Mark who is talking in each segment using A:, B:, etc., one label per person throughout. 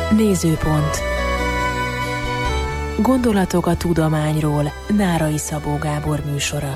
A: Nézőpont. Gondolatok a tudományról. Nárai Szabó Gábor műsora.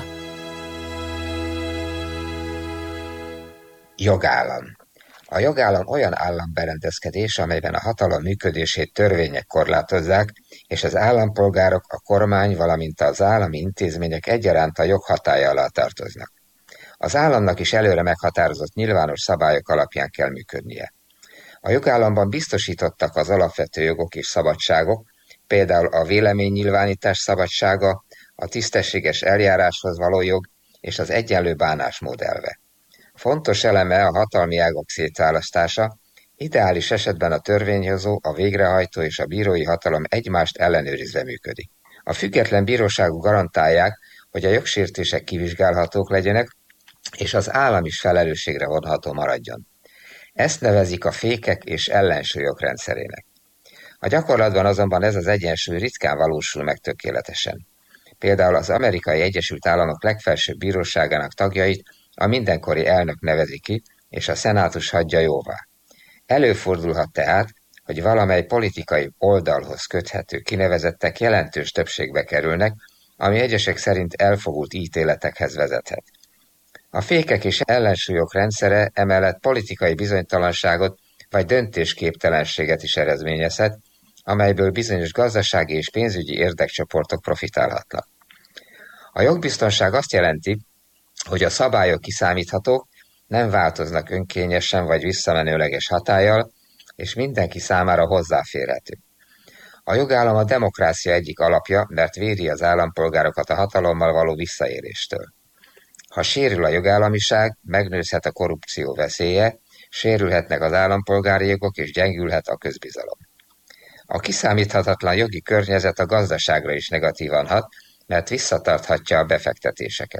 B: Jogállam. A jogállam olyan államberendezkedés, amelyben a hatalom működését törvények korlátozzák, és az állampolgárok, a kormány, valamint az állami intézmények egyaránt a jog hatálya alá tartoznak. Az államnak is előre meghatározott nyilvános szabályok alapján kell működnie. A jogállamban biztosítottak az alapvető jogok és szabadságok, például a véleménynyilvánítás szabadsága, a tisztességes eljáráshoz való jog és az egyenlő bánásmód elve. Fontos eleme a hatalmi ágak szétválasztása, ideális esetben a törvényhozó, a végrehajtó és a bírói hatalom egymást ellenőrizve működik. A független bíróságok garantálják, hogy a jogsértések kivizsgálhatók legyenek, és az állam is felelősségre vonható maradjon. Ezt nevezik a fékek és ellensúlyok rendszerének. A gyakorlatban azonban ez az egyensúly ritkán valósul meg tökéletesen. Például az Amerikai Egyesült Államok legfelsőbb bíróságának tagjait a mindenkori elnök nevezi ki, és a szenátus hagyja jóvá. Előfordulhat tehát, hogy valamely politikai oldalhoz köthető kinevezettek jelentős többségbe kerülnek, ami egyesek szerint elfogult ítéletekhez vezethet. A fékek és ellensúlyok rendszere emellett politikai bizonytalanságot vagy döntésképtelenséget is eredményezhet, amelyből bizonyos gazdasági és pénzügyi érdekcsoportok profitálhatnak. A jogbiztonság azt jelenti, hogy a szabályok kiszámíthatók, nem változnak önkényesen vagy visszamenőleges hatállyal, és mindenki számára hozzáférhető. A jogállam a demokrácia egyik alapja, mert védi az állampolgárokat a hatalommal való visszaéléstől. Ha sérül a jogállamiság, megnőzhet a korrupció veszélye, sérülhetnek az állampolgári jogok és gyengülhet a közbizalom. A kiszámíthatatlan jogi környezet a gazdaságra is negatívan hat, mert visszatarthatja a befektetéseket.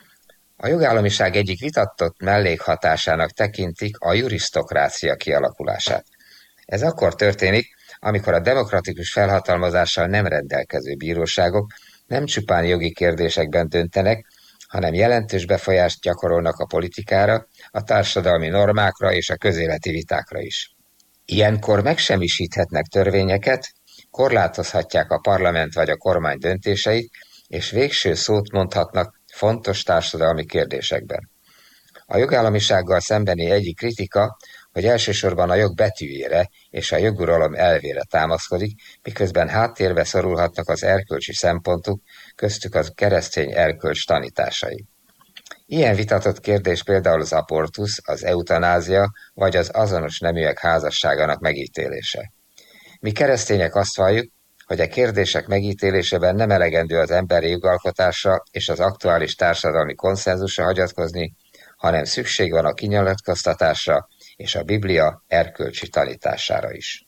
B: A jogállamiság egyik vitatott mellékhatásának tekintik a jurisztokrácia kialakulását. Ez akkor történik, amikor a demokratikus felhatalmazással nem rendelkező bíróságok nem csupán jogi kérdésekben döntenek, hanem jelentős befolyást gyakorolnak a politikára, a társadalmi normákra és a közéleti vitákra is. Ilyenkor megsemmisíthetnek törvényeket, korlátozhatják a parlament vagy a kormány döntéseit, és végső szót mondhatnak fontos társadalmi kérdésekben. A jogállamisággal szembeni egyik kritika, hogy elsősorban a jog betűjére és a joguralom elvére támaszkodik, miközben háttérbe szorulhatnak az erkölcsi szempontok, köztük a keresztény erkölcs tanításai. Ilyen vitatott kérdés például az abortusz, az eutanázia vagy az azonos neműek házasságának megítélése. Mi keresztények azt valljuk, hogy a kérdések megítélésében nem elegendő az emberi jogalkotásra és az aktuális társadalmi konszenzusra hagyatkozni, hanem szükség van a kinyilatkoztatásra és a Biblia erkölcsi tanítására is.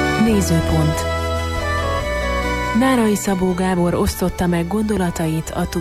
A: Nézőpont. Nárai Szabó Gábor osztotta meg gondolatait a